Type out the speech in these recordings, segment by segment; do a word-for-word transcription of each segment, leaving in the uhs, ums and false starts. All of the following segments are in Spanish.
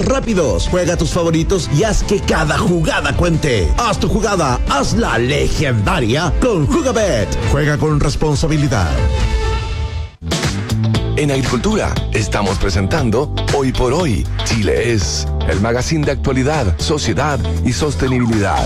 más rápidos. Juega tus favoritos y haz que cada jugada cuente. Haz tu jugada, hazla legendaria con Jugabet. Juega con responsabilidad. En Agricultura estamos presentando Hoy por Hoy. Chile es el magazine de actualidad, sociedad y sostenibilidad.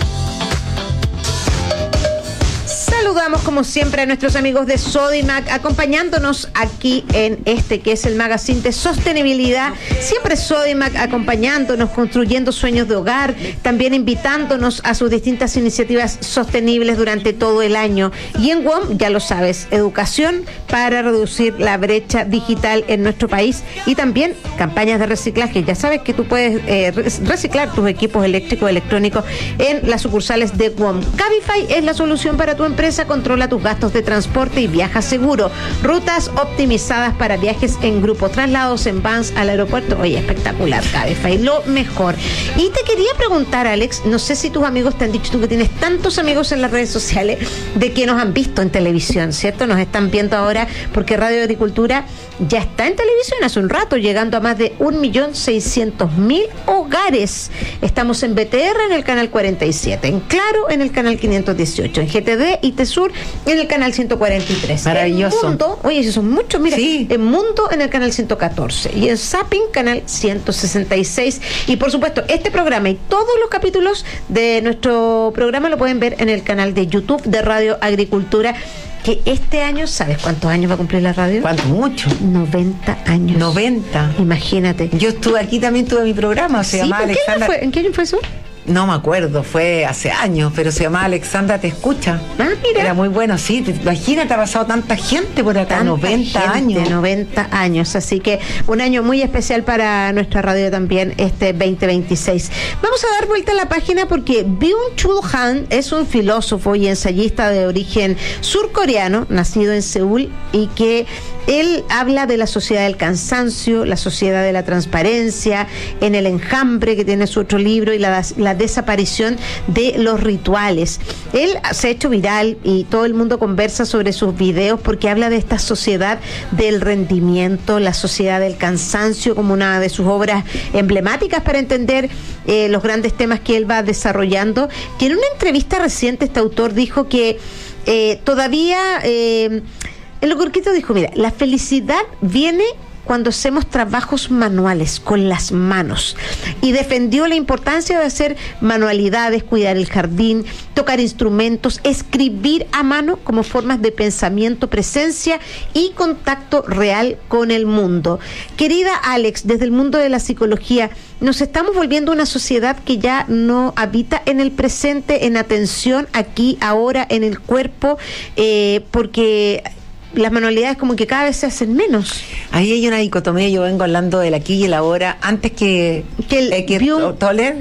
Saludamos como siempre a nuestros amigos de Sodimac acompañándonos aquí en este que es el magazine de sostenibilidad. Siempre Sodimac acompañándonos, construyendo sueños de hogar, también invitándonos a sus distintas iniciativas sostenibles durante todo el año. Y en W O M, ya lo sabes, educación para reducir la brecha digital en nuestro país y también campañas de reciclaje. Ya sabes que tú puedes eh, reciclar tus equipos eléctricos, electrónicos en las sucursales de W O M. Cabify es la solución para tu empresa. Controla tus gastos de transporte y viaja seguro. Rutas optimizadas para viajes en grupo, traslados en vans al aeropuerto. Oye, espectacular, Cabify, lo mejor. Y te quería preguntar, Alex, no sé si tus amigos te han dicho, tú que tienes tantos amigos en las redes sociales, de que nos han visto en televisión, ¿cierto? Nos están viendo ahora porque Radio Agricultura ya está en televisión hace un rato, llegando a más de un millón seiscientos mil hogares. Estamos en B T R en el canal cuarenta y siete, en Claro en el canal quinientos dieciocho, en G T D y T Sur en el canal ciento cuarenta y tres. Maravilloso. En Mundo, oye, esos son muchos, mira, sí. En Mundo en el canal ciento catorce y en Zapping canal ciento sesenta y seis. Y por supuesto, este programa y todos los capítulos de nuestro programa lo pueden ver en el canal de YouTube de Radio Agricultura, que este año, ¿sabes cuántos años va a cumplir la radio? ¿Cuánto? Mucho. noventa años. noventa. Imagínate. Yo estuve aquí, también tuve mi programa, se ¿Sí? llamaba ¿En qué año Alexandra. fue? ¿En qué año fue eso? No me acuerdo, fue hace años, pero se llamaba Alexandra Te Escucha. Ah, mira. Era muy bueno, sí. Te, imagínate, ha pasado tanta gente por acá, Tanta noventa gente, años. noventa años, así que un año muy especial para nuestra radio también, este veinte veintiséis. Vamos a dar vuelta a la página porque Byung-Chul Han es un filósofo y ensayista de origen surcoreano, nacido en Seúl, y que él habla de la sociedad del cansancio, la sociedad de la transparencia, en el enjambre, que tiene su otro libro, y la, la desaparición de los rituales. Él se ha hecho viral y todo el mundo conversa sobre sus videos porque habla de esta sociedad del rendimiento, la sociedad del cansancio, como una de sus obras emblemáticas para entender eh, los grandes temas que él va desarrollando. Que en una entrevista reciente este autor dijo que eh, todavía... Eh, En lo cortito dijo, mira, la felicidad viene cuando hacemos trabajos manuales, con las manos. Y defendió la importancia de hacer manualidades, cuidar el jardín, tocar instrumentos, escribir a mano como formas de pensamiento, presencia y contacto real con el mundo. Querida Alex, desde el mundo de la psicología, nos estamos volviendo una sociedad que ya no habita en el presente, en atención, aquí, ahora, en el cuerpo, eh, porque... las manualidades como que cada vez se hacen menos. Ahí hay una dicotomía, yo vengo hablando del aquí y el ahora, antes que, que el Eckhart Tolle,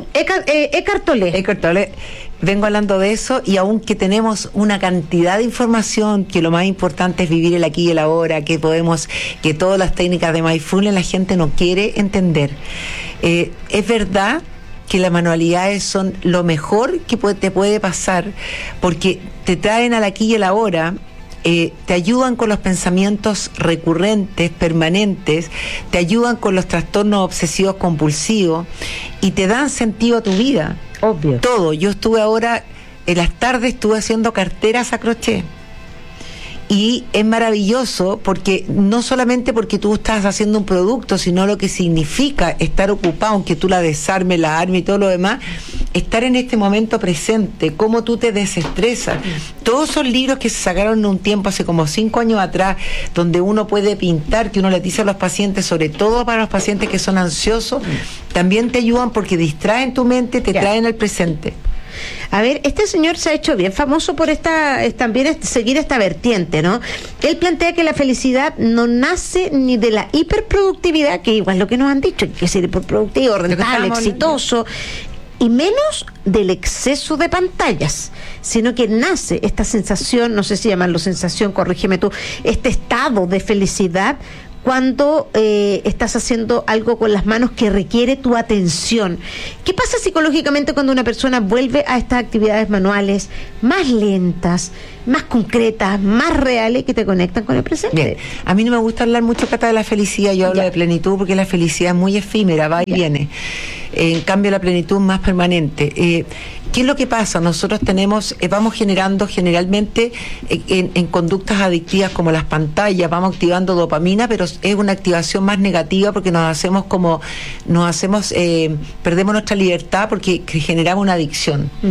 Eckhart Tolle. Eckhart Tolle, vengo hablando de eso, y aunque tenemos una cantidad de información, que lo más importante es vivir el aquí y el ahora, que podemos, que todas las técnicas de mindfulness la gente no quiere entender. Eh, es verdad que las manualidades son lo mejor que puede, te puede pasar, porque te traen al aquí y el ahora. Eh, te ayudan con los pensamientos recurrentes, permanentes, te ayudan con los trastornos obsesivos compulsivos y te dan sentido a tu vida. Obvio. Todo. Yo estuve ahora, en las tardes estuve haciendo carteras a crochet. Y es maravilloso porque no solamente porque tú estás haciendo un producto, sino lo que significa estar ocupado, aunque tú la desarmes, la armes y todo lo demás, estar en este momento presente, cómo tú te desestresas. Todos esos libros que se sacaron en un tiempo, hace como cinco años atrás, donde uno puede pintar, que uno le dice a los pacientes, sobre todo para los pacientes que son ansiosos, también te ayudan porque distraen tu mente, te traen al presente. A ver, este señor se ha hecho bien famoso por esta, es, también es, seguir esta vertiente, ¿no? Él plantea que la felicidad no nace ni de la hiperproductividad, que igual es lo que nos han dicho, que es hiperproductivo, rentable, exitoso, y menos del exceso de pantallas, sino que nace esta sensación, no sé si llamarlo sensación, corrígeme tú, este estado de felicidad cuando eh, estás haciendo algo con las manos que requiere tu atención. ¿Qué pasa psicológicamente cuando una persona vuelve a estas actividades manuales más lentas, más concretas, más reales, que te conectan con el presente? Bien, a mí no me gusta hablar mucho, Cata, de la felicidad. Yo hablo Ya. de plenitud porque la felicidad es muy efímera, va y Ya. viene. Eh, en cambio, la plenitud es más permanente. Eh, ¿Qué es lo que pasa? Nosotros tenemos, eh, vamos generando generalmente eh, en, en conductas adictivas como las pantallas, vamos activando dopamina, pero es una activación más negativa porque nos hacemos como, nos hacemos, eh, perdemos nuestra libertad porque generamos una adicción. Uh-huh.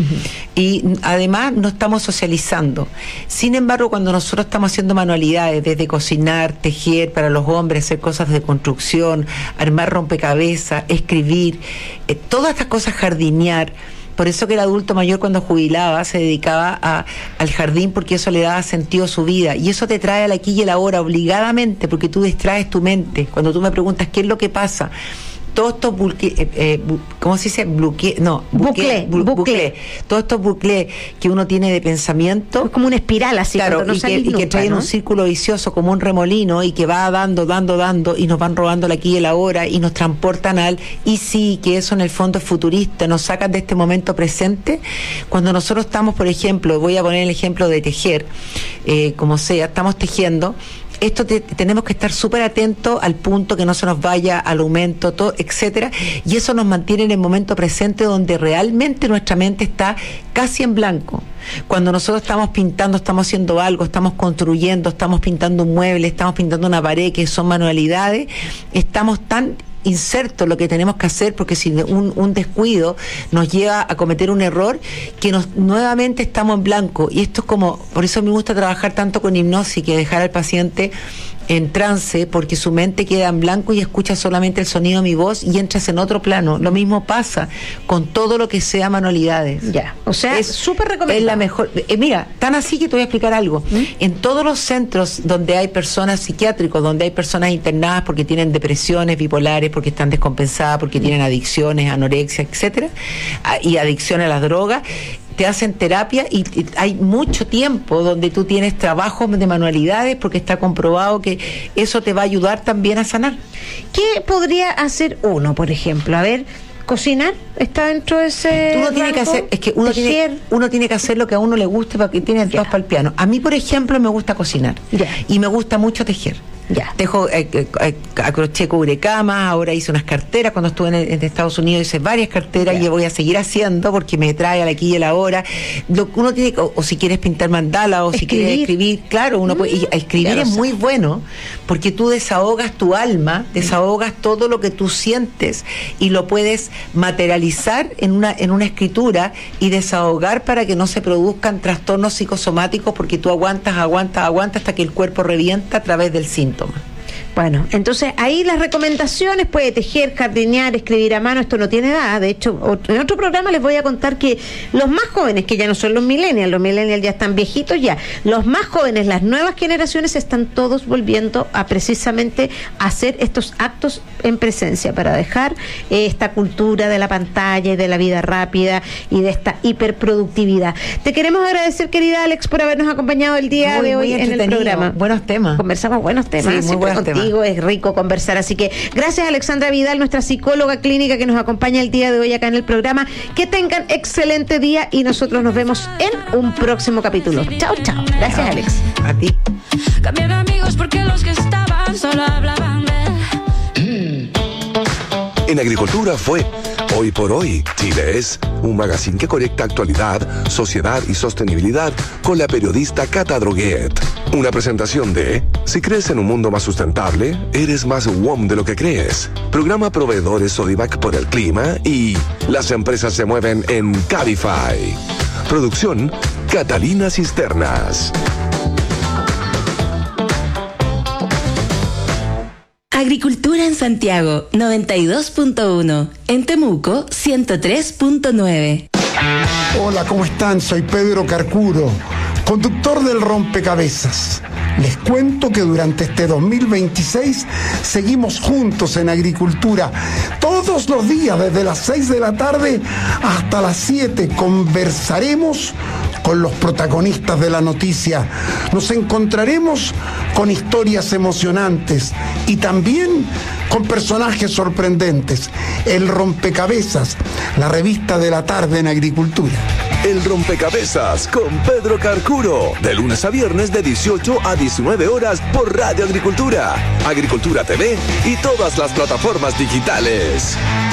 Y además no estamos socializando. Sin embargo, cuando nosotros estamos haciendo manualidades, desde cocinar, tejer para los hombres, hacer cosas de construcción, armar rompecabezas, escribir, eh, todas estas cosas, jardinear. Por eso que el adulto mayor, cuando jubilaba, se dedicaba a, al jardín, porque eso le daba sentido a su vida. Y eso te trae al aquí y el ahora, obligadamente, porque tú distraes tu mente. Cuando tú me preguntas qué es lo que pasa, todos estos bucle, eh, eh, bu, ¿cómo se dice? Bucle, no, bucle, bucle, bu, bucle. Todos estos bucles que uno tiene de pensamiento. Es como una espiral así, claro, no y, que, y nunca, que traen ¿no? un círculo vicioso como un remolino y que va dando, dando, dando y nos van robando el aquí y el ahora y nos transportan al y sí, que eso en el fondo es futurista, nos sacan de este momento presente. Cuando nosotros estamos, por ejemplo, voy a poner el ejemplo de tejer, eh, como sea, estamos tejiendo. Esto te, tenemos que estar súper atentos al punto, que no se nos vaya al aumento, todo, etcétera, y eso nos mantiene en el momento presente, donde realmente nuestra mente está casi en blanco. Cuando nosotros estamos pintando, estamos haciendo algo, estamos construyendo, estamos pintando un mueble, estamos pintando una pared, que son manualidades, estamos tan inserto lo que tenemos que hacer, porque si un, un descuido nos lleva a cometer un error, que nos nuevamente estamos en blanco. Y esto es como, por eso me gusta trabajar tanto con hipnosis, que dejar al paciente en trance, porque su mente queda en blanco y escucha solamente el sonido de mi voz y entras en otro plano. Lo mismo pasa con todo lo que sea manualidades. Ya, o sea, es súper recomendable. Es la mejor. Eh, mira, tan así que te voy a explicar algo. ¿Mm? En todos los centros donde hay personas psiquiátricos, donde hay personas internadas porque tienen depresiones bipolares, porque están descompensadas, porque tienen adicciones, anorexia, etcétera, y adicción a las drogas, te hacen terapia y, y hay mucho tiempo donde tú tienes trabajos de manualidades, porque está comprobado que eso te va a ayudar también a sanar. ¿Qué podría hacer uno, por ejemplo? A ver, cocinar está dentro de ese Uno tiene que hacer, es que uno tiene, uno tiene que hacer lo que a uno le guste, para que tiene dos para el piano. A mí, por ejemplo, me gusta cocinar. Ya. Y me gusta mucho tejer. Ya. Tejo eh, eh, a crochet cubrecamas, ahora hice unas carteras, cuando estuve en, en Estados Unidos hice varias carteras, ya. Y voy a seguir haciendo porque me trae al aquí y el ahora. Lo que uno tiene que, o, o si quieres pintar mandala, o escribir. Si quieres escribir, claro, uno mm, puede, y escribir es muy bueno, porque tú desahogas tu alma, desahogas todo lo que tú sientes y lo puedes materializar en una, en una escritura y desahogar, para que no se produzcan trastornos psicosomáticos, porque tú aguantas, aguantas, aguantas hasta que el cuerpo revienta a través del síntoma. Bueno, entonces ahí las recomendaciones: puede tejer, jardinear, escribir a mano. Esto no tiene edad. De hecho, en otro programa les voy a contar que los más jóvenes, que ya no son los millennials, los millennials ya están viejitos ya, los más jóvenes, las nuevas generaciones, están todos volviendo a precisamente hacer estos actos en presencia, para dejar eh, esta cultura de la pantalla y de la vida rápida y de esta hiperproductividad. Te queremos agradecer, querida Alex, por habernos acompañado el día muy, de hoy en el programa. Buenos temas. Conversamos buenos temas. Sí, muy buenos temas. Es rico conversar, así que gracias a Alexandra Vidal, nuestra psicóloga clínica, que nos acompaña el día de hoy acá en el programa. Que tengan excelente día y nosotros nos vemos en un próximo capítulo. Chao, chao. Gracias, chao. Alex. A ti. Cambié de amigos porque los que estaban solo hablaban de... En Agricultura fue Hoy por Hoy. Chile es un magazine que conecta actualidad, sociedad y sostenibilidad con la periodista Cata Droguet. Una presentación de Si crees en un mundo más sustentable, eres más W O M de lo que crees. Programa Proveedores Sodivac por el clima y Las empresas se mueven en Cabify. Producción Catalina Cisternas. Agricultura en Santiago, noventa y dos punto uno. En Temuco, ciento tres punto nueve. Hola, ¿cómo están? Soy Pedro Carcuro, conductor del Rompecabezas. Les cuento que durante este dos mil veintiséis seguimos juntos en Agricultura. Todos los días, desde las seis de la tarde hasta las siete, conversaremos con los protagonistas de la noticia. Nos encontraremos con historias emocionantes y también con personajes sorprendentes. El Rompecabezas, la revista de la tarde en agricultura. El Rompecabezas con Pedro Carcuro, de lunes a viernes de dieciocho a diecinueve horas por Radio Agricultura, Agricultura T V y todas las plataformas digitales.